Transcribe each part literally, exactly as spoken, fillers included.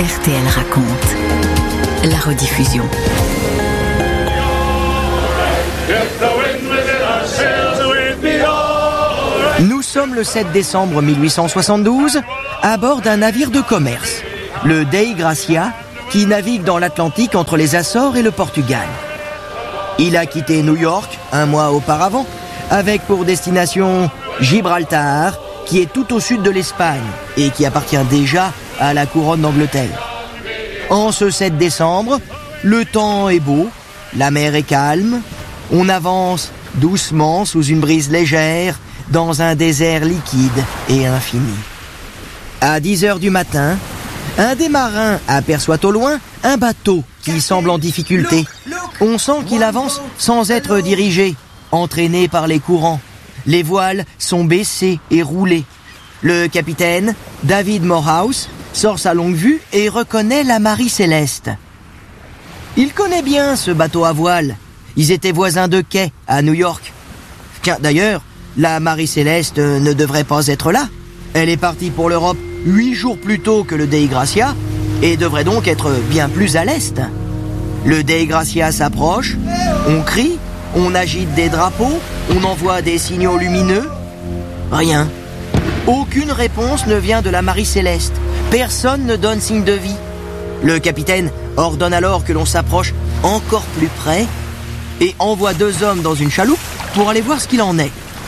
R T L raconte. La rediffusion. Nous sommes le sept décembre mille huit cent soixante-douze, à bord d'un navire de commerce, le Dei Gracia, qui navigue dans l'Atlantique entre les Açores et le Portugal. Il a quitté New York un mois auparavant, avec pour destination Gibraltar, qui est tout au sud de l'Espagne et qui appartient déjà à la couronne d'Angleterre. En ce sept décembre, le temps est beau, la mer est calme, on avance doucement sous une brise légère dans un désert liquide et infini. À dix heures du matin, un des marins aperçoit au loin un bateau qui semble en difficulté. On sent qu'il avance sans être dirigé, entraîné par les courants. Les voiles sont baissées et roulées. Le capitaine, David Morehouse, sort sa longue vue et reconnaît la Marie Céleste. Il connaît bien ce bateau à voile. Ils étaient voisins de quai à New York. Tiens, d'ailleurs, la Marie Céleste ne devrait pas être là. Elle est partie pour l'Europe huit jours plus tôt que le Dei Gracia et devrait donc être bien plus à l'est. Le Dei Gracia s'approche, on crie, on agite des drapeaux, on envoie des signaux lumineux. Rien. Aucune réponse ne vient de la Marie Céleste. Personne ne donne signe de vie. Le capitaine ordonne alors que l'on s'approche encore plus près et envoie deux hommes dans une chaloupe pour aller voir ce qu'il en est.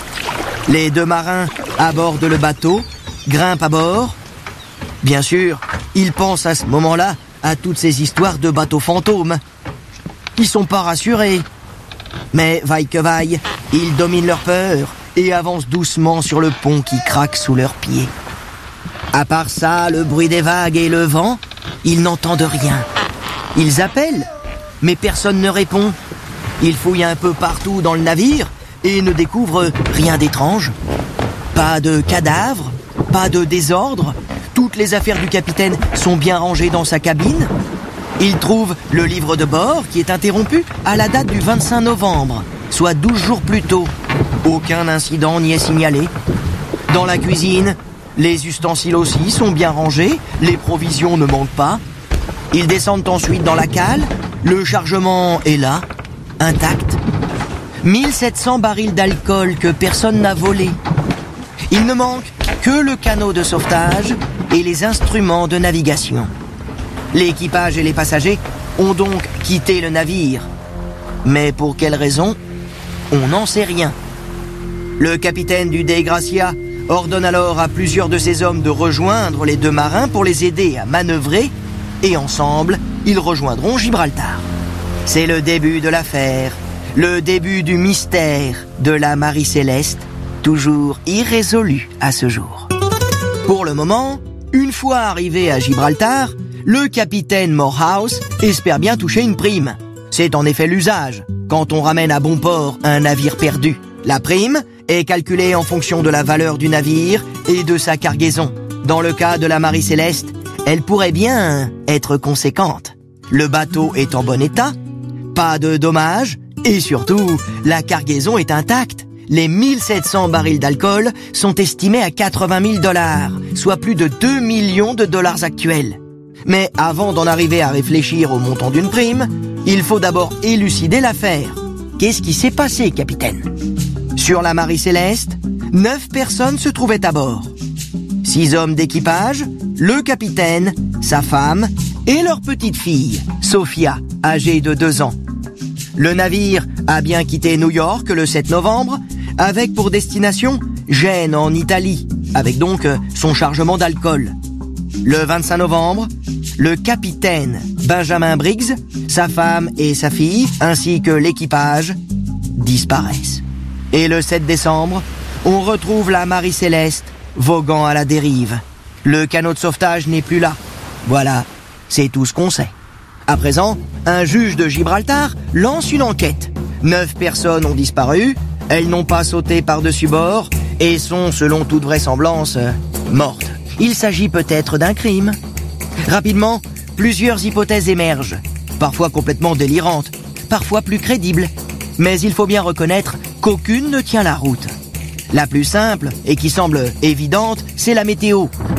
Les deux marins abordent le bateau, grimpent à bord. Bien sûr, ils pensent à ce moment-là à toutes ces histoires de bateaux fantômes. Ils sont pas rassurés. Mais vaille que vaille, ils dominent leur peur et avancent doucement sur le pont qui craque sous leurs pieds. À part ça, le bruit des vagues et le vent, ils n'entendent rien. Ils appellent, mais personne ne répond. Ils fouillent un peu partout dans le navire et ne découvrent rien d'étrange. Pas de cadavres, pas de désordre. Toutes les affaires du capitaine sont bien rangées dans sa cabine. Ils trouvent le livre de bord qui est interrompu à la date du vingt-cinq novembre, soit douze jours plus tôt. Aucun incident n'y est signalé. Dans la cuisine, les ustensiles aussi sont bien rangés, les provisions ne manquent pas. Ils descendent ensuite dans la cale, le chargement est là, intact. mille sept cents barils d'alcool que personne n'a volé. Il ne manque que le canot de sauvetage et les instruments de navigation. L'équipage et les passagers ont donc quitté le navire. Mais pour quelle raison ? On n'en sait rien. Le capitaine du Dei Gracia ordonne alors à plusieurs de ses hommes de rejoindre les deux marins pour les aider à manœuvrer, et ensemble, ils rejoindront Gibraltar. C'est le début de l'affaire, le début du mystère de la Marie Céleste, toujours irrésolu à ce jour. Pour le moment, une fois arrivé à Gibraltar, le capitaine Morehouse espère bien toucher une prime. C'est en effet l'usage quand on ramène à bon port un navire perdu. La prime est calculée en fonction de la valeur du navire et de sa cargaison. Dans le cas de la Marie Céleste, elle pourrait bien être conséquente. Le bateau est en bon état, pas de dommages, et surtout, la cargaison est intacte. Les mille sept cents barils d'alcool sont estimés à quatre-vingt mille dollars, soit plus de deux millions de dollars actuels. Mais avant d'en arriver à réfléchir au montant d'une prime, il faut d'abord élucider l'affaire. Qu'est-ce qui s'est passé, capitaine ? Sur la Marie Céleste, neuf personnes se trouvaient à bord. Six hommes d'équipage, le capitaine, sa femme et leur petite fille, Sophia, âgée de deux ans. Le navire a bien quitté New York le sept novembre, avec pour destination Gênes en Italie, avec donc son chargement d'alcool. Le vingt-cinq novembre, le capitaine Benjamin Briggs, sa femme et sa fille, ainsi que l'équipage, disparaissent. Et le sept décembre, on retrouve la Marie Céleste voguant à la dérive. Le canot de sauvetage n'est plus là. Voilà, c'est tout ce qu'on sait. À présent, un juge de Gibraltar lance une enquête. Neuf personnes ont disparu, elles n'ont pas sauté par-dessus bord et sont, selon toute vraisemblance, mortes. Il s'agit peut-être d'un crime. Rapidement, plusieurs hypothèses émergent, parfois complètement délirantes, parfois plus crédibles. Mais il faut bien reconnaître qu'aucune ne tient la route. La plus simple, et qui semble évidente, c'est la météo.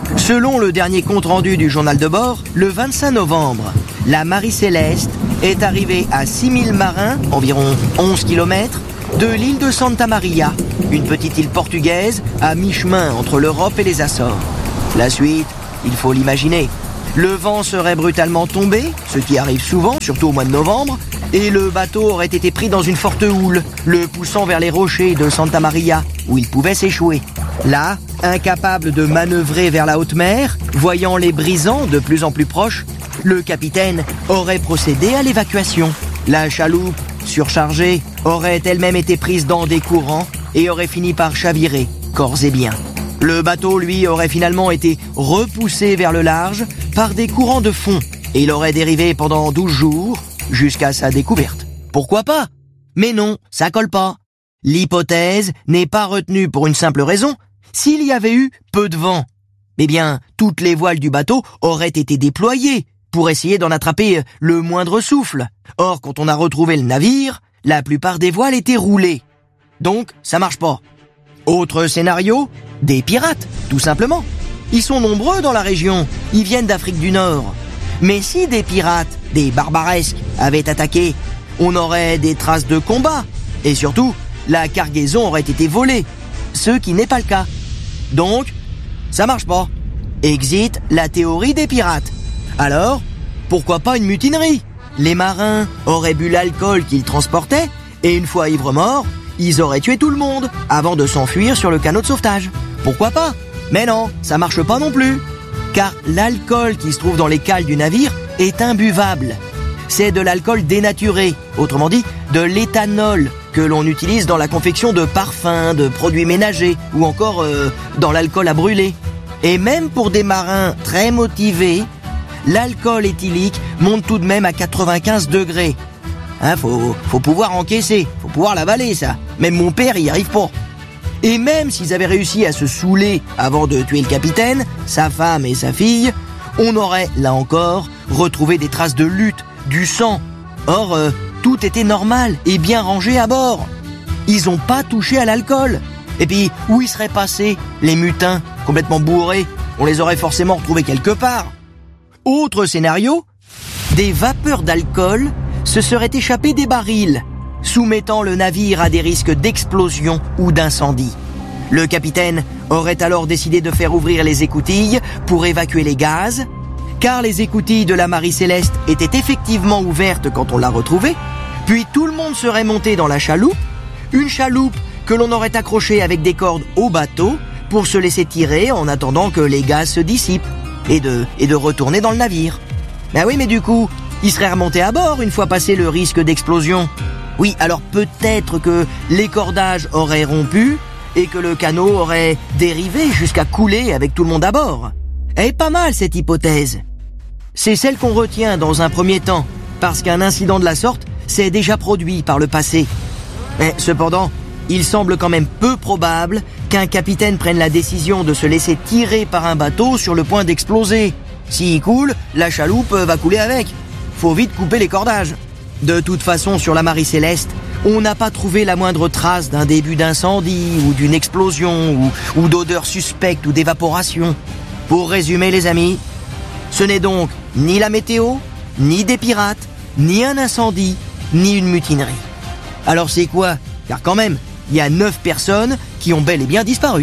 Selon le dernier compte-rendu du journal de bord, le vingt-cinq novembre, la Marie Céleste est arrivée à six mille marins, environ onze kilomètres, de l'île de Santa Maria, une petite île portugaise à mi-chemin entre l'Europe et les Açores. La suite, il faut l'imaginer. Le vent serait brutalement tombé, ce qui arrive souvent, surtout au mois de novembre, et le bateau aurait été pris dans une forte houle, le poussant vers les rochers de Santa Maria, où il pouvait s'échouer. Là, incapable de manœuvrer vers la haute mer, voyant les brisants de plus en plus proches, le capitaine aurait procédé à l'évacuation. La chaloupe, surchargée, aurait elle-même été prise dans des courants et aurait fini par chavirer, corps et biens. Le bateau, lui, aurait finalement été repoussé vers le large par des courants de fond et il aurait dérivé pendant douze jours jusqu'à sa découverte. Pourquoi pas? Mais non, ça colle pas. L'hypothèse n'est pas retenue pour une simple raison. S'il y avait eu peu de vent, eh bien, toutes les voiles du bateau auraient été déployées pour essayer d'en attraper le moindre souffle. Or, quand on a retrouvé le navire, la plupart des voiles étaient roulées. Donc, ça marche pas. Autre scénario, des pirates, tout simplement. Ils sont nombreux dans la région, ils viennent d'Afrique du Nord. Mais si des pirates, des barbaresques, avaient attaqué, on aurait des traces de combat. Et surtout, la cargaison aurait été volée, ce qui n'est pas le cas. Donc, ça marche pas. Exit la théorie des pirates. Alors, pourquoi pas une mutinerie? Les marins auraient bu l'alcool qu'ils transportaient, et une fois ivres morts, ils auraient tué tout le monde avant de s'enfuir sur le canot de sauvetage. Pourquoi pas? Mais non, ça marche pas non plus. Car l'alcool qui se trouve dans les cales du navire est imbuvable. C'est de l'alcool dénaturé, autrement dit, de l'éthanol, que l'on utilise dans la confection de parfums, de produits ménagers, ou encore euh, dans l'alcool à brûler. Et même pour des marins très motivés, l'alcool éthylique monte tout de même à quatre-vingt-quinze degrés. Hein, faut, faut pouvoir encaisser, faut pouvoir l'avaler ça. Même mon père y arrive pas. Et même s'ils avaient réussi à se saouler avant de tuer le capitaine, sa femme et sa fille, on aurait, là encore, retrouvé des traces de lutte, du sang. Or, euh, tout était normal et bien rangé à bord. Ils ont pas touché à l'alcool. Et puis, où ils seraient passés, les mutins, complètement bourrés? On les aurait forcément retrouvés quelque part. Autre scénario, des vapeurs d'alcool se seraient échappées des barils, soumettant le navire à des risques d'explosion ou d'incendie. Le capitaine aurait alors décidé de faire ouvrir les écoutilles pour évacuer les gaz, car les écoutilles de la Marie Céleste étaient effectivement ouvertes quand on l'a retrouvée, puis tout le monde serait monté dans la chaloupe, une chaloupe que l'on aurait accrochée avec des cordes au bateau pour se laisser tirer en attendant que les gaz se dissipent et de, et de retourner dans le navire. Ben oui, mais du coup, ils seraient remontés à bord une fois passé le risque d'explosion. Oui, alors peut-être que les cordages auraient rompu et que le canot aurait dérivé jusqu'à couler avec tout le monde à bord. Elle est pas mal cette hypothèse. C'est celle qu'on retient dans un premier temps, parce qu'un incident de la sorte s'est déjà produit par le passé. Mais cependant, il semble quand même peu probable qu'un capitaine prenne la décision de se laisser tirer par un bateau sur le point d'exploser. S'il coule, la chaloupe va couler avec. Faut vite couper les cordages. De toute façon, sur la Marie Céleste, on n'a pas trouvé la moindre trace d'un début d'incendie ou d'une explosion ou, ou d'odeur suspecte ou d'évaporation. Pour résumer les amis, ce n'est donc ni la météo, ni des pirates, ni un incendie, ni une mutinerie. Alors c'est quoi? Car quand même, il y a neuf personnes qui ont bel et bien disparu.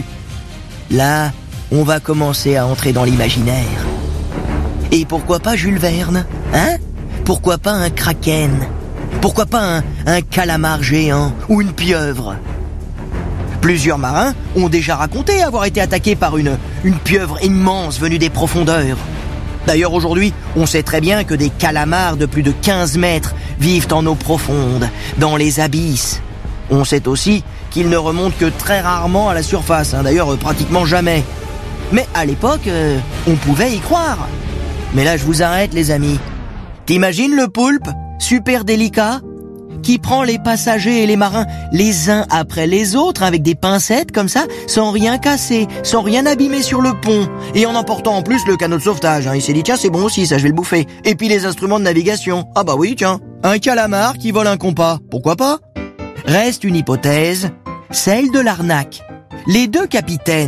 Là, on va commencer à entrer dans l'imaginaire. Et pourquoi pas Jules Verne, hein? Pourquoi pas un kraken? Pourquoi pas un, un calamar géant ou une pieuvre? Plusieurs marins ont déjà raconté avoir été attaqués par une, une pieuvre immense venue des profondeurs. D'ailleurs aujourd'hui, on sait très bien que des calamars de plus de quinze mètres vivent en eau profonde, dans les abysses. On sait aussi qu'ils ne remontent que très rarement à la surface, hein, d'ailleurs pratiquement jamais. Mais à l'époque, euh, on pouvait y croire. Mais là je vous arrête les amis. T'imagines le poulpe, super délicat, qui prend les passagers et les marins les uns après les autres avec des pincettes comme ça, sans rien casser, sans rien abîmer sur le pont, et en emportant en plus le canot de sauvetage. Hein. Il s'est dit tiens c'est bon aussi, ça je vais le bouffer. Et puis les instruments de navigation. Ah bah oui tiens, un calamar qui vole un compas, pourquoi pas? Reste une hypothèse, celle de l'arnaque. Les deux capitaines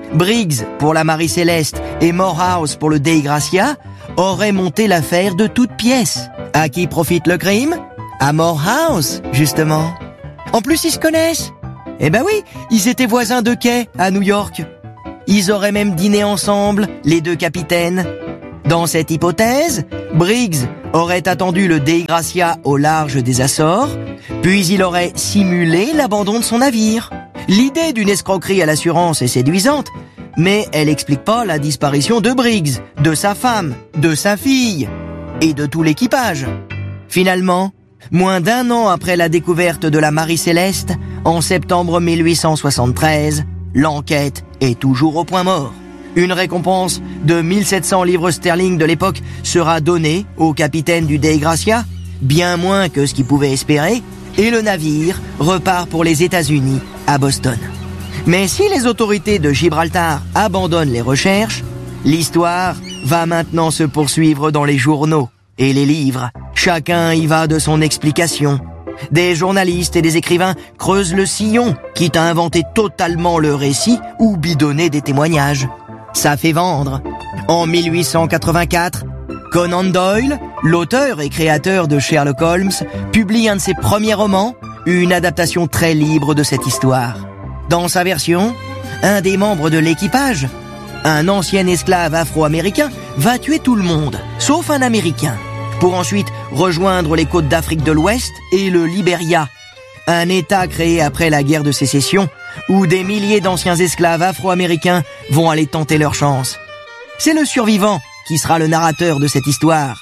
Briggs pour la Marie Céleste et Morehouse pour le Dei Gracia auraient monté l'affaire de toutes pièces. À qui profite le crime? À Morehouse, justement. En plus, ils se connaissent. Eh ben oui, ils étaient voisins de quai à New York. Ils auraient même dîné ensemble, les deux capitaines. Dans cette hypothèse, Briggs aurait attendu le Dei Gracia au large des Açores, puis il aurait simulé l'abandon de son navire. L'idée d'une escroquerie à l'assurance est séduisante, mais elle n'explique pas la disparition de Briggs, de sa femme, de sa fille et de tout l'équipage. Finalement, moins d'un an après la découverte de la Marie Céleste, en septembre mille huit cent soixante-treize, l'enquête est toujours au point mort. Une récompense de mille sept cents livres sterling de l'époque sera donnée au capitaine du Dei Gracia, bien moins que ce qu'il pouvait espérer, et le navire repart pour les États-Unis, à Boston. Mais si les autorités de Gibraltar abandonnent les recherches, l'histoire va maintenant se poursuivre dans les journaux et les livres. Chacun y va de son explication. Des journalistes et des écrivains creusent le sillon, quitte à inventer totalement le récit ou bidonner des témoignages. Ça fait vendre. En mille huit cent quatre-vingt-quatre, Conan Doyle, l'auteur et créateur de Sherlock Holmes, publie un de ses premiers romans, une adaptation très libre de cette histoire. Dans sa version, un des membres de l'équipage, un ancien esclave afro-américain, va tuer tout le monde, sauf un Américain, pour ensuite rejoindre les côtes d'Afrique de l'Ouest et le Libéria, un État créé après la guerre de sécession, où des milliers d'anciens esclaves afro-américains vont aller tenter leur chance. C'est le survivant qui sera le narrateur de cette histoire.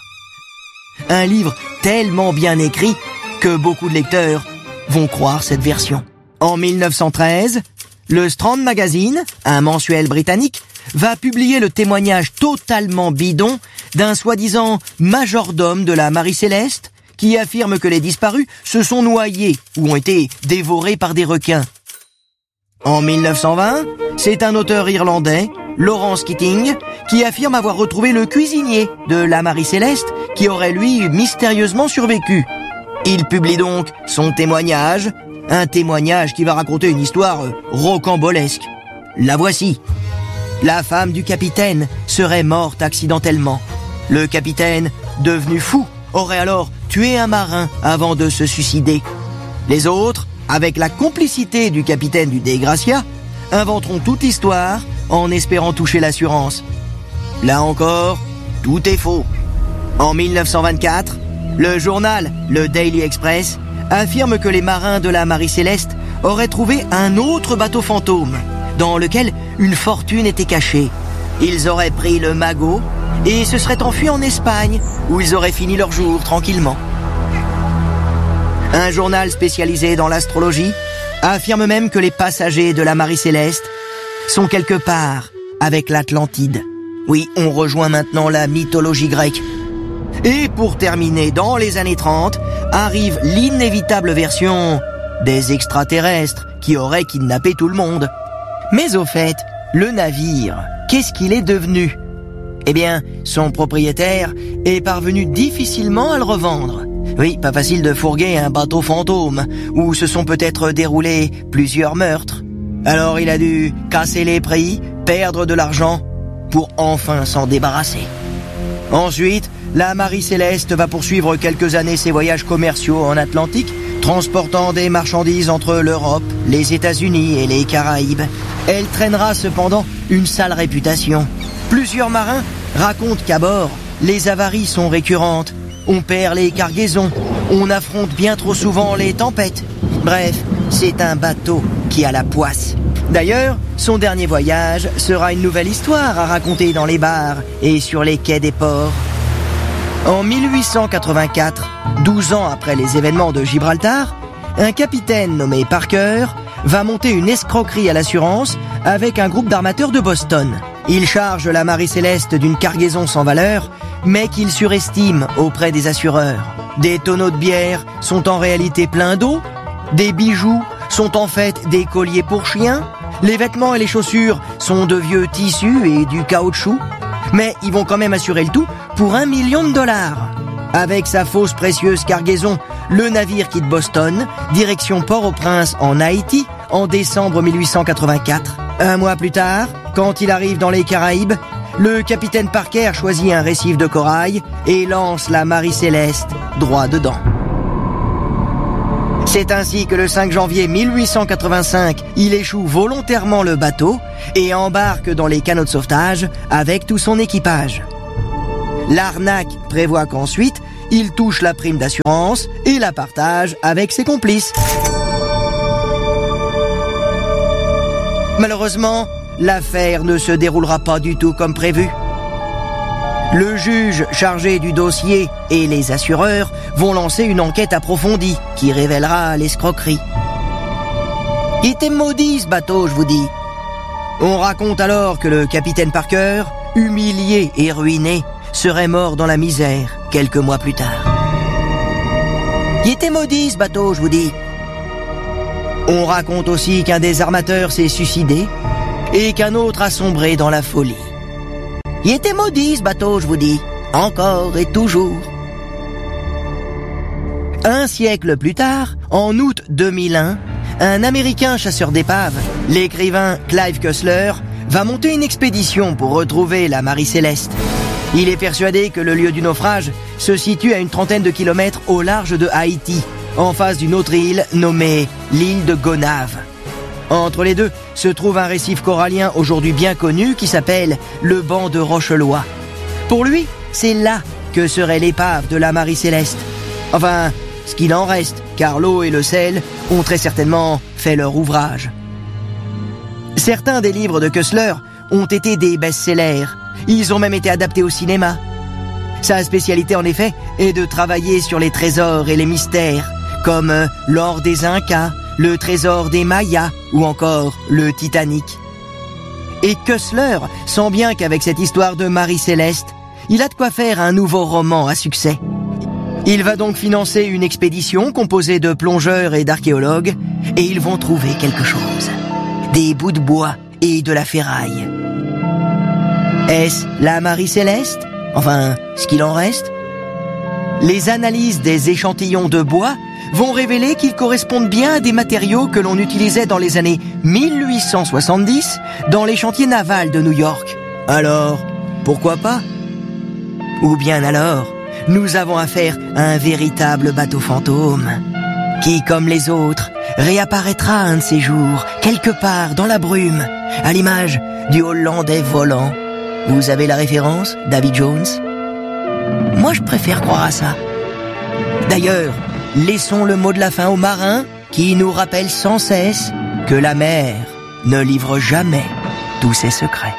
Un livre tellement bien écrit que beaucoup de lecteurs vont croire cette version. En mille neuf cent treize, le Strand Magazine, un mensuel britannique, va publier le témoignage totalement bidon d'un soi-disant majordome de la Marie Céleste qui affirme que les disparus se sont noyés ou ont été dévorés par des requins. En mille neuf cent vingt, c'est un auteur irlandais, Lawrence Keating, qui affirme avoir retrouvé le cuisinier de la Marie Céleste qui aurait lui mystérieusement survécu. Il publie donc son témoignage, un témoignage qui va raconter une histoire rocambolesque. La voici. La femme du capitaine serait morte accidentellement. Le capitaine, devenu fou, aurait alors tué un marin avant de se suicider. Les autres, avec la complicité du capitaine du Dei Gracia, inventeront toute l'histoire en espérant toucher l'assurance. Là encore, tout est faux. En mille neuf cent vingt-quatre, le journal, le Daily Express, affirme que les marins de la Marie Céleste auraient trouvé un autre bateau fantôme, dans lequel une fortune était cachée. Ils auraient pris le magot et se seraient enfuis en Espagne, où ils auraient fini leur jour tranquillement. Un journal spécialisé dans l'astrologie affirme même que les passagers de la Marie Céleste sont quelque part avec l'Atlantide. Oui, on rejoint maintenant la mythologie grecque. Et pour terminer, dans les années trente, arrive l'inévitable version des extraterrestres qui auraient kidnappé tout le monde. Mais au fait, le navire, qu'est-ce qu'il est devenu? Eh bien, son propriétaire est parvenu difficilement à le revendre. Oui, pas facile de fourguer un bateau fantôme, où se sont peut-être déroulés plusieurs meurtres. Alors il a dû casser les prix, perdre de l'argent, pour enfin s'en débarrasser. Ensuite, la Marie Céleste va poursuivre quelques années ses voyages commerciaux en Atlantique, transportant des marchandises entre l'Europe, les États-Unis et les Caraïbes. Elle traînera cependant une sale réputation. Plusieurs marins racontent qu'à bord, les avaries sont récurrentes. On perd les cargaisons, on affronte bien trop souvent les tempêtes. Bref, c'est un bateau qui a la poisse. D'ailleurs, son dernier voyage sera une nouvelle histoire à raconter dans les bars et sur les quais des ports. En mille huit cent quatre-vingt-quatre, douze ans après les événements de Gibraltar, un capitaine nommé Parker va monter une escroquerie à l'assurance avec un groupe d'armateurs de Boston. Il charge la Marie Céleste d'une cargaison sans valeur, mais qu'il surestime auprès des assureurs. Des tonneaux de bière sont en réalité pleins d'eau, des bijoux sont en fait des colliers pour chiens, les vêtements et les chaussures sont de vieux tissus et du caoutchouc, mais ils vont quand même assurer le tout pour un million de dollars. Avec sa fausse précieuse cargaison, le navire quitte Boston, direction Port-au-Prince en Haïti, en décembre mille huit cent quatre-vingt-quatre. Un mois plus tard, Quand il arrive dans les Caraïbes, le capitaine Parker choisit un récif de corail et lance la Marie Céleste droit dedans. C'est ainsi que le cinq janvier mille huit cent quatre-vingt-cinq, il échoue volontairement le bateau et embarque dans les canots de sauvetage avec tout son équipage. L'arnaque prévoit qu'ensuite, il touche la prime d'assurance et la partage avec ses complices. Malheureusement, l'affaire ne se déroulera pas du tout comme prévu. Le juge chargé du dossier et les assureurs vont lancer une enquête approfondie qui révélera l'escroquerie. Il était maudit ce bateau, je vous dis. On raconte alors que le capitaine Parker, humilié et ruiné, serait mort dans la misère quelques mois plus tard. Il était maudit ce bateau, je vous dis. On raconte aussi qu'un des armateurs s'est suicidé et qu'un autre a sombré dans la folie. Il était maudit ce bateau, je vous dis, encore et toujours. Un siècle plus tard, en août deux mille un, un Américain chasseur d'épaves, l'écrivain Clive Cussler, va monter une expédition pour retrouver la Marie Céleste. Il est persuadé que le lieu du naufrage se situe à une trentaine de kilomètres au large de Haïti, en face d'une autre île nommée l'île de Gonave. Entre les deux se trouve un récif corallien aujourd'hui bien connu qui s'appelle le banc de Rochelois. Pour lui, c'est là que serait l'épave de la Marie Céleste. Enfin, ce qu'il en reste, car l'eau et le sel ont très certainement fait leur ouvrage. Certains des livres de Cussler ont été des best-sellers. Ils ont même été adaptés au cinéma. Sa spécialité, en effet, est de travailler sur les trésors et les mystères, comme l'or des Incas, le trésor des Mayas ou encore le Titanic. Et Cussler sent bien qu'avec cette histoire de Marie Céleste, il a de quoi faire un nouveau roman à succès. Il va donc financer une expédition composée de plongeurs et d'archéologues, et ils vont trouver quelque chose. Des bouts de bois et de la ferraille. Est-ce la Marie Céleste? Enfin, ce qu'il en reste? Les analyses des échantillons de bois vont révéler qu'ils correspondent bien à des matériaux que l'on utilisait dans les années mille huit cent soixante-dix dans les chantiers navals de New York. Alors, pourquoi pas? Ou bien alors, nous avons affaire à un véritable bateau fantôme, qui, comme les autres, réapparaîtra un de ces jours, quelque part dans la brume, à l'image du Hollandais volant. Vous avez la référence, Davy Jones? Moi, je préfère croire à ça. D'ailleurs, laissons le mot de la fin aux marins qui nous rappellent sans cesse que la mer ne livre jamais tous ses secrets.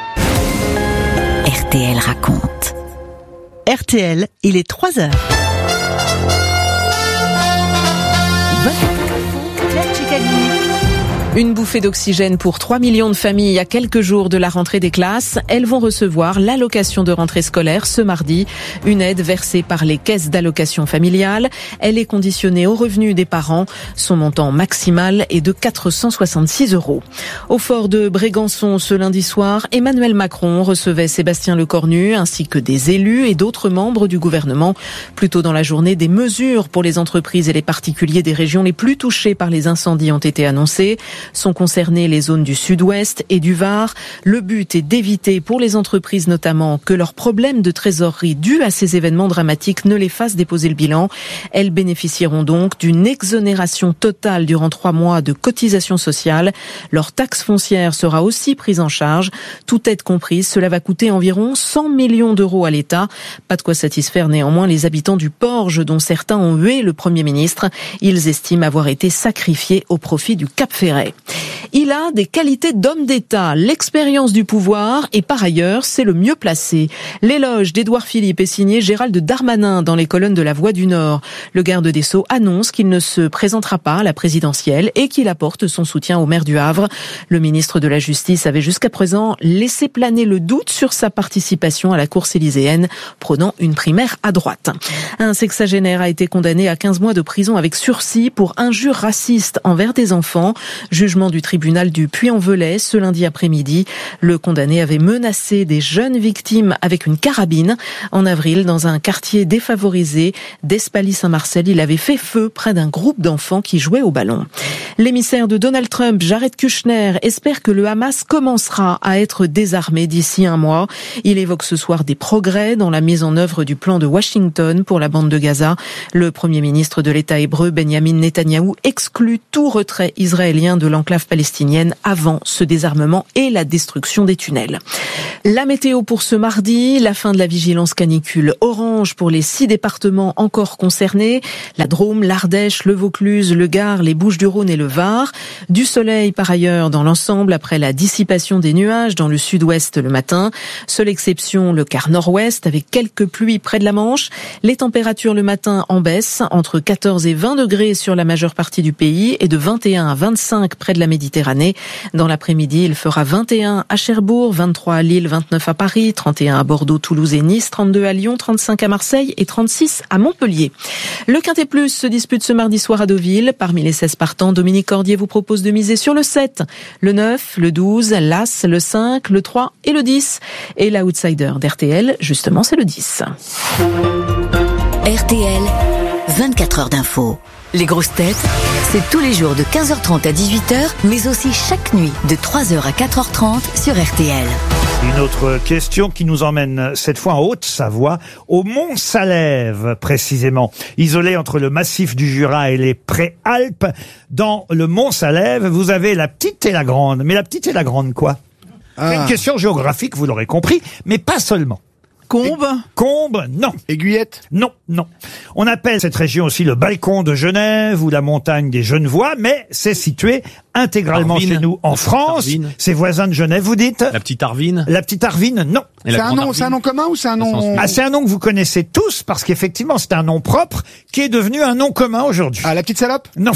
R T L raconte. R T L, il est trois heures. Une bouffée d'oxygène pour trois millions de familles à quelques jours de la rentrée des classes. Elles vont recevoir l'allocation de rentrée scolaire ce mardi, une aide versée par les caisses d'allocation familiale. Elle est conditionnée aux revenus des parents. Son montant maximal est de quatre cent soixante-six euros. Au fort de Brégançon ce lundi soir, Emmanuel Macron recevait Sébastien Lecornu ainsi que des élus et d'autres membres du gouvernement. Plus tôt dans la journée, des mesures pour les entreprises et les particuliers des régions les plus touchées par les incendies ont été annoncées. Sont concernées les zones du sud-ouest et du Var. Le but est d'éviter pour les entreprises notamment que leurs problèmes de trésorerie dus à ces événements dramatiques ne les fassent déposer le bilan. Elles bénéficieront donc d'une exonération totale durant trois mois de cotisations sociales. Leur taxe foncière sera aussi prise en charge. Toute aide comprise, cela va coûter environ cent millions d'euros à l'État. Pas de quoi satisfaire néanmoins les habitants du Porge dont certains ont hué le Premier ministre. Ils estiment avoir été sacrifiés au profit du Cap Ferret. Il a des qualités d'homme d'État, l'expérience du pouvoir et par ailleurs, c'est le mieux placé. L'éloge d'Édouard Philippe est signé Gérald Darmanin dans les colonnes de La Voix du Nord. Le garde des Sceaux annonce qu'il ne se présentera pas à la présidentielle et qu'il apporte son soutien au maire du Havre. Le ministre de la Justice avait jusqu'à présent laissé planer le doute sur sa participation à la course élyséenne, prônant une primaire à droite. Un sexagénaire a été condamné à quinze mois de prison avec sursis pour injures racistes envers des enfants. jugement du tribunal du Puy-en-Velay ce lundi après-midi. Le condamné avait menacé des jeunes victimes avec une carabine. En avril, dans un quartier défavorisé d'Espaly-Saint-Marcel, il avait fait feu près d'un groupe d'enfants qui jouaient au ballon. L'émissaire de Donald Trump, Jared Kushner, espère que le Hamas commencera à être désarmé d'ici un mois. Il évoque ce soir des progrès dans la mise en œuvre du plan de Washington pour la bande de Gaza. Le premier ministre de l'État hébreu, Benjamin Netanyahou, exclut tout retrait israélien de l'enclave palestinienne avant ce désarmement et la destruction des tunnels. La météo pour ce mardi, la fin de la vigilance canicule orange pour les six départements encore concernés, la Drôme, l'Ardèche, le Vaucluse, le Gard, les Bouches-du-Rhône et le Var. Du soleil par ailleurs dans l'ensemble après la dissipation des nuages dans le sud-ouest le matin. Seule exception le quart nord-ouest avec quelques pluies près de la Manche. Les températures le matin en baisse entre quatorze et vingt degrés sur la majeure partie du pays et de vingt et un à vingt-cinq près de la Méditerranée. Dans l'après-midi, il fera vingt et un à Cherbourg, vingt-trois à Lille, vingt-neuf à Paris, trente et un à Bordeaux, Toulouse et Nice, trente-deux à Lyon, trente-cinq à Marseille et trente-six à Montpellier. Le Quintet Plus se dispute ce mardi soir à Deauville. Parmi les seize partants, Dominique Cordier vous propose de miser sur le sept, le neuf, le douze, l'As, le cinq, le trois et le dix. Et l'outsider d'R T L, justement, c'est le dix. R T L, vingt-quatre heures d'info. Les grosses têtes, c'est tous les jours de quinze heures trente à dix-huit heures, mais aussi chaque nuit de trois heures à quatre heures trente sur R T L. Une autre question qui nous emmène cette fois en Haute-Savoie, au Mont Salève précisément. Isolé entre le massif du Jura et les Préalpes, dans le Mont Salève, vous avez la petite et la grande. Mais la petite et la grande quoi ? ah. C'est une question géographique, vous l'aurez compris, mais pas seulement. Combe Combe, non. Aiguillette? Non, non. On appelle cette région aussi le balcon de Genève ou la montagne des Genevois, mais c'est situé intégralement Arvine. chez nous en France. C'est voisin de Genève, vous dites? La petite Arvine. La petite Arvine, non. Et la C'est un grande nom, Arvine. c'est un nom commun ou c'est un nom? Ah, c'est un nom que vous connaissez tous parce qu'effectivement c'est un nom propre qui est devenu un nom commun aujourd'hui. Ah, la petite salope? Non.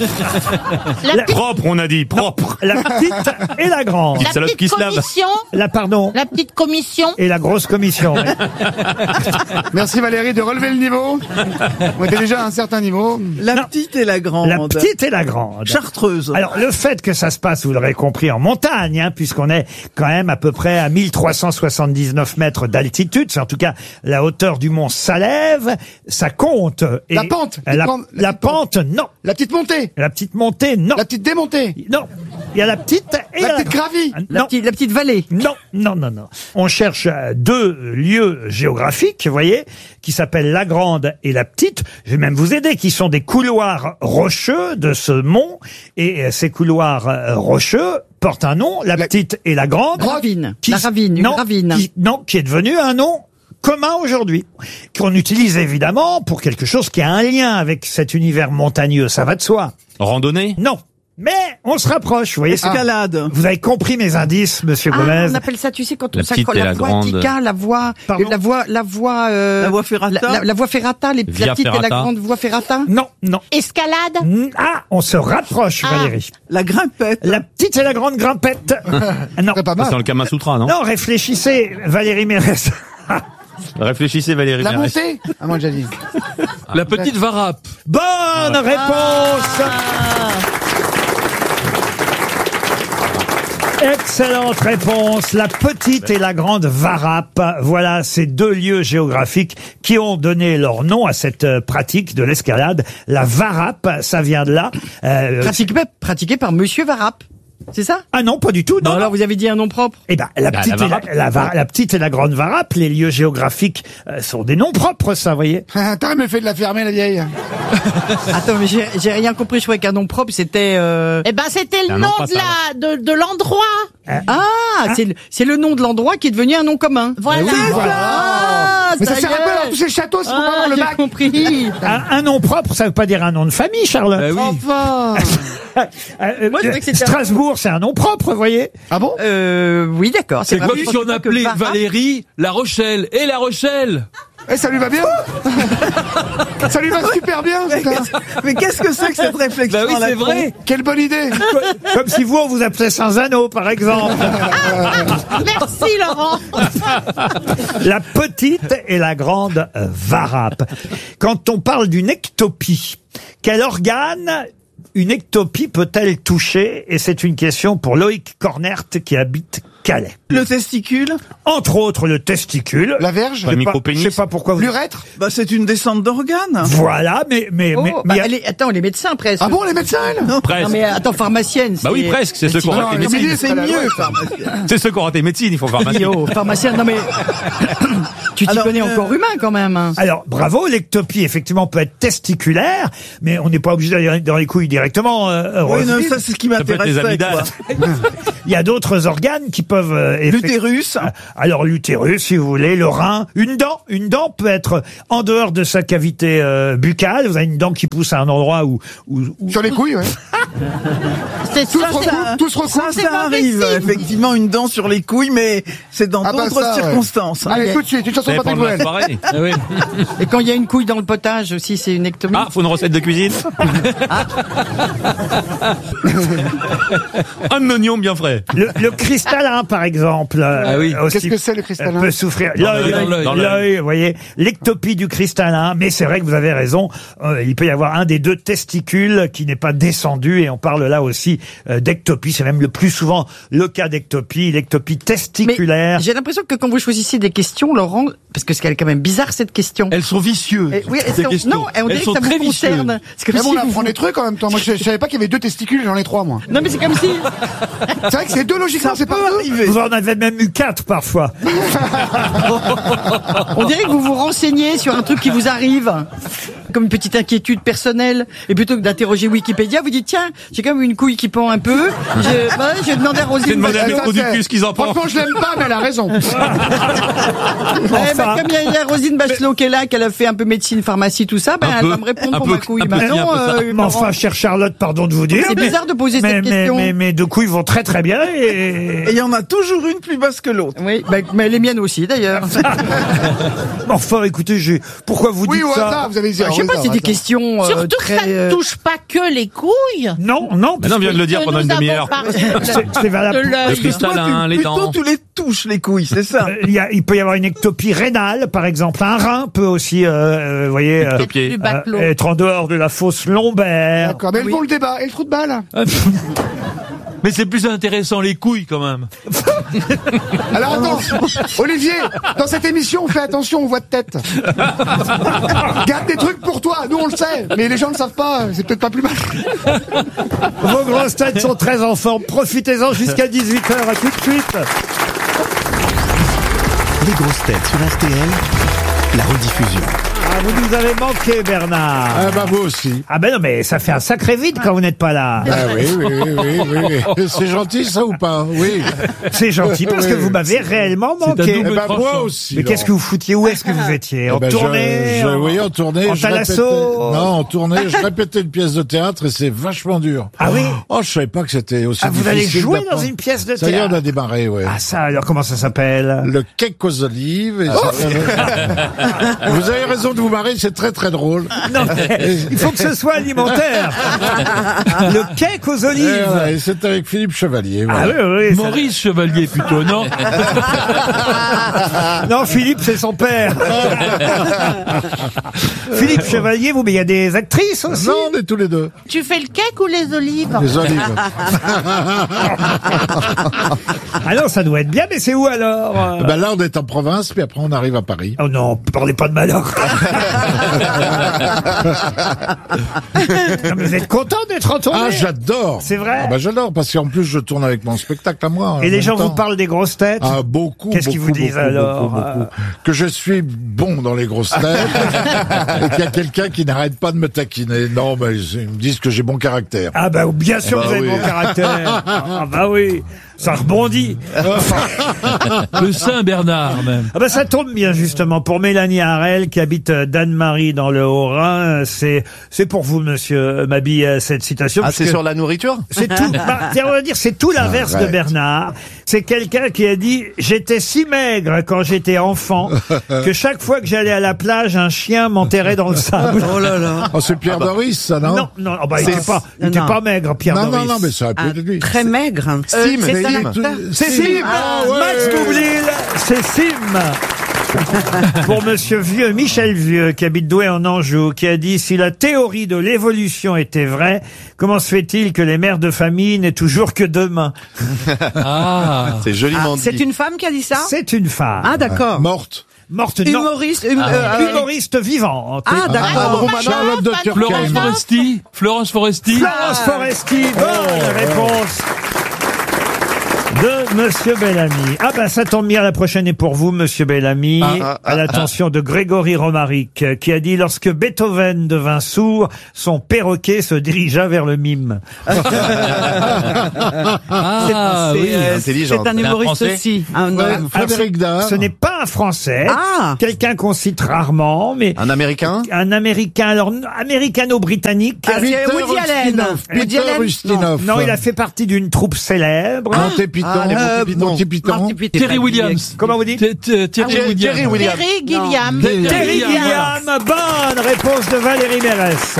La, Propre, on a dit, propre. la petite et la grande. Petite salope qui se lave. commission, La pardon. la petite commission. Et la grosse commission. oui. Merci Valérie de relever le niveau. On était déjà à un certain niveau. La Non. petite et la grande. La petite et la grande. Chartreuse. Alors, le fait que ça se passe, vous l'aurez compris, en montagne, hein, puisqu'on est quand même à peu près à mille trois cent soixante-dix-neuf mètres d'altitude, c'est en tout cas la hauteur du mont Salève, ça compte. Et La pente. La, La la, pente, la petite pente, non. La petite montée. La petite montée, non. La petite démontée. Non. Il y a la petite et La petite gravie. Non. La petite, la petite vallée. Non, non, non, non. On cherche euh, deux lieux géographiques, vous voyez, qui s'appellent la Grande et la Petite. Je vais même vous aider, qui sont des couloirs rocheux de ce mont. Et euh, ces couloirs euh, rocheux portent un nom, la, La- Petite et la Grande. Ravine. Qui- La ravine, une non, ravine. qui- non, qui est devenu un nom commun aujourd'hui, qu'on utilise évidemment pour quelque chose qui a un lien avec cet univers montagneux, ça va de soi. Randonnée. Non, mais on se rapproche, vous voyez. c'est- Escalade. Vous avez compris mes indices, monsieur Ah, Gomez. on appelle ça, tu sais, quand on La petite s'accorde et la, la voie grande. Tika, la voie, Pardon la voie, la voie, euh, La voie ferrata. la, la- la voie ferrata, les, Via la petite et la ferrata. grande voie ferrata. Non, non. Escalade. Mm, Ah, on se rapproche, Ah. Valérie. La grimpette. La petite et la grande grimpette. Ah, non, C'est pas Ça, C'est dans mal. le Kama Sutra, non? non, réfléchissez, Valérie Mérès. Réfléchissez, Valérie. La Mérès. montée? Ah, moi, j'ai dit. La petite Varap. Bonne réponse. Excellente réponse. La petite et la grande Varap. Voilà ces deux lieux géographiques qui ont donné leur nom à cette euh, pratique de l'escalade. La Varap, ça vient de là. Euh, Pratiqué, pratiqué par Monsieur Varap. C'est ça? ah non, pas du tout. Non, Non, alors non. vous avez dit un nom propre. Eh ben, la Bah, petite, la et la, Varap. la va- la petite et la grande Varap, les lieux géographiques euh, sont des noms propres, ça, vous voyez. T'aurais mieux fait de la fermer, la vieille. Attends, mais j'ai j'ai rien compris. Je croyais qu'un nom propre, c'était. Euh... Eh ben, c'était le Un nom nom de la, de, de l'endroit. Ah, c'est le, c'est le nom de l'endroit qui est devenu un nom commun. Voilà. Ah, Mais ça y sert à est. quoi alors tous ces châteaux, c'est pour pas Ah, avoir le j'ai bac? compris. Un, un nom propre, ça veut pas dire un nom de famille, Charles. Bah oui. Enfin. Euh, Moi, je croyais que c'était un- Strasbourg, c'est un nom propre, vous voyez. Ah bon? Euh, oui, d'accord. C'est vrai. comme Je si on pensais que appelait Varap- Valérie La Rochelle. Et La Rochelle. Eh, ça lui va bien? Ça lui va super bien, Mais putain. qu'est-ce- Mais qu'est-ce que c'est que cette réflexion Bah oui, à la c'est con vrai. Quelle bonne idée. Comme si vous, on vous appelait Saint-Zano, par exemple. Merci, Laurent. La petite et la grande Varap. Quand on parle d'une ectopie, quel organe une ectopie peut-elle toucher? Et c'est une question pour Loïc Cornert qui habite Calais. Le testicule? Entre autres, le testicule. La verge? Je sais Le pas- micro-pénis. Je sais pas pourquoi vous... L'urètre? Bah, c'est une descente d'organes. Voilà, mais... mais, Oh, mais, bah, mais il y a- elle est- attends, les médecins presque. Ah bon, les médecins, elle? Non, Presque. mais attends, pharmacienne. Bah oui, presque, c'est ceux qui ont Non, raté non, médecine. mais C'est elle a- mieux, ouais. pharmacien. C'est ceux qui ont raté médecine, il faut pharmacie. Yo, pharmacienne, non mais tu t'y Alors, connais euh, encore humain quand même. Hein. Alors, bravo, l'ectopie, effectivement, peut être testiculaire, mais on n'est pas obligé d'aller dans les couilles directement. Euh, Oui, non, Roselyne. ça, c'est ce qui peut être les m'intéressait, amygdales. quoi. Il y a d'autres organes qui peuvent... euh, effect- L'utérus. Alors, l'utérus, si vous voulez, le rein, une dent. Une dent peut être en dehors de sa cavité euh, buccale. Vous avez une dent qui pousse à un endroit où... où, où- Sur les couilles, ouais. C'est Tout ça, se c'est- recoupe, tout se recoupe. Ça, c'est ça pas arrive, possible. effectivement, une dent sur les couilles, mais c'est dans Ah bah d'autres ça, ouais. circonstances. hein. Allez, tout de suite, une chanson Ça de dépend Patrick de la Bruel. soirée. Ah oui. Et quand il y a une couille dans le potage aussi, c'est une ectomie. Ah, faut une recette de cuisine. Un oignon bien frais. Le, le cristallin, par exemple. Ah oui. euh, aussi, Qu'est-ce que c'est, le cristallin? peut souffrir. Dans L'œil, l'œil, dans l'œil. l'œil, vous voyez, l'ectopie du cristallin. Mais c'est vrai que vous avez raison. euh, il peut y avoir un des deux testicules qui n'est pas descendu, et on parle là aussi euh, d'ectopie. C'est même le plus souvent le cas d'ectopie, l'ectopie Mais testiculaire. j'ai l'impression que quand vous choisissez des questions, Laurent, parce que c'est quand même bizarre cette question. Elles sont vicieuses. Eh, oui, est-ce ces qu'on- questions. non, on dirait Elles que sont ça très vous vicieuses. concerne. C'est comme Mais si bon, on vous- apprend des trucs en même temps. Moi, je, je savais pas qu'il y avait deux testicules, j'en ai trois, moi. Non mais c'est comme si. C'est vrai que c'est deux logiquement, Ça c'est peut pas deux. arriver. Vous en avez même eu quatre parfois. On dirait que vous vous renseignez sur un truc qui vous arrive, comme une petite inquiétude personnelle, et plutôt que d'interroger Wikipédia, vous dites tiens, j'ai quand même une couille qui pend un peu. Je, bah, je vais demander à C'est Rosine. demander à Ça, Métro du c'est- Cul ce qu'ils en pensent. Franchement, je l'aime pas, mais elle a raison. Eh ben, Enfin. comme il y a- il y a Rosine Bachelot qui est là, qu'elle a fait un peu médecine, pharmacie, tout ça, ben Un elle peu, va me répondre un pour peu, ma couille. un peu, Ben si, un non, peu ça. euh, Mais Laurent. enfin, chère Charlotte, pardon de vous dire. C'est mais- bizarre de poser mais, cette mais, question. Mais, mais deux couilles vont très très bien. Et Et... il y en a toujours une plus basse que l'autre. Oui, ben, mais les miennes aussi d'ailleurs. Enfin, écoutez, j'ai... pourquoi vous Oui, dites au ça hasard, vous avez dit. Je sais pas, c'est des questions euh, Surtout que ça très. ne euh, touche pas que les couilles. Non, non. Mais non, on vient de le dire Que pendant nous une avons demi-heure. parlé C'est c'est valable. de Le l'œil. cristallin, les Plutôt, dents. tu les touches, les couilles, c'est ça. Euh, Il, y a, il peut y avoir une ectopie rénale, par exemple. Un rein peut aussi, euh, euh, vous voyez, euh, Ectopié. Du baclo. euh, être en dehors de la fosse lombaire. D'accord, mais elles Oui. font le débat. Et le trou de balle? Mais c'est plus intéressant les couilles quand même. Alors attends, Olivier, dans cette émission, fais attention aux voix de tête. Garde des trucs pour toi, nous on le sait, mais les gens ne le savent pas, c'est peut-être pas plus mal. Vos grosses têtes sont très en forme. Profitez-en jusqu'à dix-huit heures. À tout de suite. Les grosses têtes sur R T L, la rediffusion. Ah, vous nous avez manqué, Bernard. Ah bah vous aussi. Ah ben non, mais ça fait un sacré vide quand vous n'êtes pas là. Ah oui, oui, oui, oui, oui, oui. C'est gentil ça ou pas? Oui. C'est gentil parce que Oui. vous m'avez réellement C'est un manqué. double Eh ben moi tranchant. aussi. Mais qu'est-ce que vous foutiez? Où est-ce que vous étiez? Eh En ben, je- tournée je, en- Oui, en tournée. en je thalasso répétais- Non, en tournée, je répétais une pièce de théâtre et c'est vachement dur. Ah oui? Oh, je savais pas que c'était aussi Ah, vous allez difficile jouer dans d'apprendre. une pièce de Ça y est, on théâtre? a démarré, ouais. Ah ça, alors comment ça s'appelle? Le cake aux olives. et Oh. ça- vous avez raison de vous marrer, c'est très très drôle. Non, mais il faut que ce soit alimentaire. Le cake aux Et olives. voilà, et c'est avec Philippe Chevalier. Ah voilà. oui, oui. ça- Maurice Chevalier plutôt, non? Non, Philippe, c'est son père. Philippe Chevalier, vous, mais il y a des actrices aussi. Non, on est tous les deux. Tu fais le cake ou les olives? Les olives. Ah non, ça doit être bien, mais c'est où alors? euh Ben là, on est en province, puis après, on arrive à Paris. Oh non, parlez pas de malheur. Non, mais vous êtes content d'être en tournée? Ah, j'adore. C'est vrai? Ah, bah, j'adore, parce qu'en plus, je tourne avec mon spectacle à moi. en Et les même gens temps. vous parlent des grosses têtes? Ah, beaucoup. Qu'est-ce qu'ils beaucoup, vous disent beaucoup, alors, beaucoup, beaucoup. euh Que je suis bon dans les grosses têtes et qu'il y a quelqu'un qui n'arrête pas de me taquiner. Non, mais ils me disent que j'ai bon caractère. Ah bah bien sûr Bah vous avez oui. bon caractère. Ah bah oui, ça rebondit. Le Saint-Bernard même. Ah bah ça tombe bien justement pour Mélanie Harel qui habite euh, Danemarie dans le Haut-Rhin. C'est c'est pour vous monsieur Mabille euh, cette citation. Ah, parce c'est que sur la nourriture? c'est tout. Bah, tiens, on va dire c'est tout l'inverse de Arrête. Bernard. C'est quelqu'un qui a dit j'étais si maigre quand j'étais enfant que chaque fois que j'allais à la plage un chien m'enterrait dans le sable. Oh là là. Oh, c'est Pierre Doris, ça, non? Non non, oh, bah, il C'est- était pas il était non. pas maigre Pierre non, non, Doris. non, mais ça aurait pu être lui. Très maigre. Sim, c'est Sim. un acteur. C'est Sim. Ah, ouais. Max Boublil, c'est Sim. Pour Monsieur Vieux, Michel Vieux, qui habite Douai en Anjou, qui a dit « Si la théorie de l'évolution était vraie, comment se fait-il que les mères de famille n'aient toujours que deux mains ?» Ah, c'est joliment C'est une femme qui a dit ça? C'est une femme. Ah, d'accord. Morte. Morte, non. Humoriste, hum- Ah. euh, Humoriste vivante. Ah, d'accord. Charlotte de Florence Turckheim. Foresti. Florence Foresti. Florence Foresti, bonne réponse de Monsieur Bellamy. Ah ben ça tombe bien, la prochaine est pour vous, Monsieur Bellamy, Ah, ah, à l'attention de Grégory Romaric, euh, qui a dit « Lorsque Beethoven devint sourd, son perroquet se dirigea vers le mime. » Ah, oui. euh, intelligent. C'est un C'est un humoriste Français aussi. Un Ouais, homme. Frédéric Dard. Ce n'est pas un Français, Ah. quelqu'un qu'on cite rarement, mais Un Américain? un Américain, alors américano-britannique. Ah, c'est Peter Woody Allen. Ustinov. Woody Peter Allen. Ustinov. Non, il a fait partie d'une troupe célèbre. Monty Python. Ah, les Monty Euh, Python. Monty Python. Monty Python. Terry Williams. Comment vous dites? T- t- Terry Jerry- Williams. Jerry Williams. Terry Gilliam. Terry Terry Gilliam. Gilliam, bonne réponse de Valérie Mérès.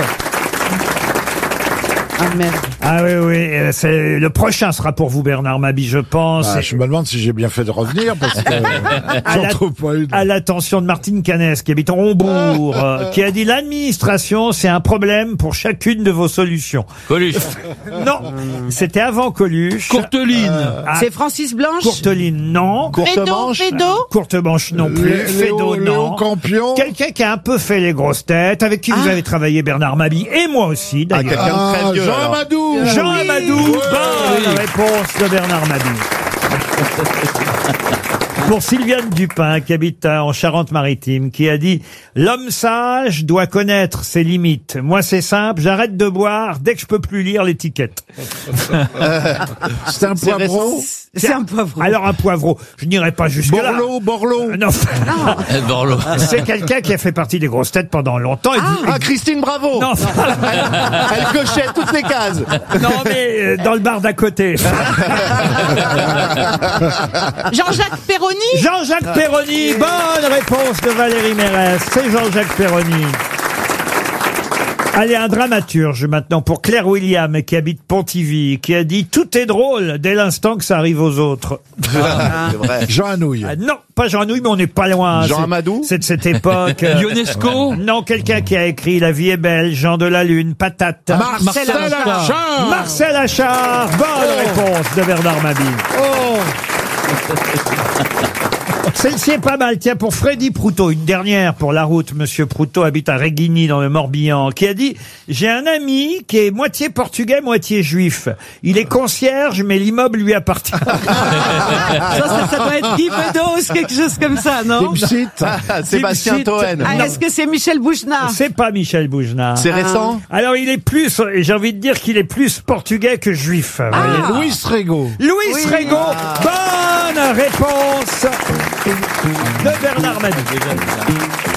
Ah, merde. Ah oui, oui, euh, c'est le prochain sera pour vous, Bernard Mabie, je pense. Ah, je me demande si j'ai bien fait de revenir parce que À j'en la- trouve pas une. À l'attention de Martine Canès, qui habite en Hombourg, euh, qui a dit l'administration, c'est un problème pour chacune de vos solutions. Coluche. Non, c'était avant Coluche. Courteline. Ah, C'est Francis Blanche. Courteline, non. Fédo, Fédo. Courte manche non plus. Lé- Fédo, Léo, Léo non. Campion. Quelqu'un qui a un peu fait les grosses têtes, avec qui vous avez travaillé, Bernard Mabie, et moi aussi, Ah, d'ailleurs. quelqu'un de très Ah, vieux. Jean alors. Amadou. Jean Oui. Amadou, bonne réponse de Bernard Mabie. Pour Sylviane Dupin, qui habite euh, en Charente-Maritime, qui a dit « L'homme sage doit connaître ses limites. Moi, c'est simple, j'arrête de boire dès que je peux plus lire l'étiquette. C'est un C'est poivron. C'est un poivron. » Alors, un poivreau, je n'irai pas jusque-là. Borloo, Borloo. Euh, Non, Ed Borloo. c'est quelqu'un qui a fait partie des grosses têtes pendant longtemps. et vous- Ah, Christine Bravo. Non, Elle cochait toutes les cases. non, mais euh, dans le bar d'à côté. Jean-Jacques Perroni. Jean-Jacques Perroni, bonne réponse de Valérie Mérès. C'est Jean-Jacques Perroni. Allez, un dramaturge maintenant pour Claire William, qui habite Pontivy, qui a dit « Tout est drôle dès l'instant que ça arrive aux autres C'est vrai. Jean Anouilh. Ah, » Non, pas Jean Anouilh, mais on n'est pas loin. Jean C'est- Amadou. C'est de cette époque. euh, Ionesco. Non, quelqu'un qui a écrit « La vie est belle », Jean de la Lune, Patate. Marcel Achard. Marcel Achard, bonne réponse de Bernard Mabie. Celle-ci est pas mal. Tiens, pour Freddy Proutot, une dernière pour la route. Monsieur Proutot habite à Réguigny dans le Morbihan, qui a dit « J'ai un ami qui est moitié portugais, moitié juif. Il est concierge, mais l'immeuble lui appartient. Ça, ça, ça doit être Guy Bedos, quelque chose comme ça, non? Dipsite. Sébastien Dipsite. Toen. Ah, est-ce que c'est Michel Bougenat? » C'est pas Michel Bougenat. C'est récent. Alors, il est plus, j'ai envie de dire qu'il est plus portugais que juif. Ah. voyez. Louis Rego. Louis Oui. Rego, bonne réponse de Bernard Mabie.